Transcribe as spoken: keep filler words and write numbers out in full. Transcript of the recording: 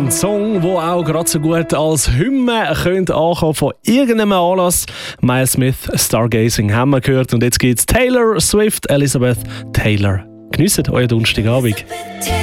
Ein Song, der auch gerade so gut als Hymne könnte ankommen von irgendeinem Anlass. Miles Smith, Stargazing haben wir gehört. Und jetzt geht's Taylor Swift, Elizabeth Taylor. Geniessen euren Donnerstagabend.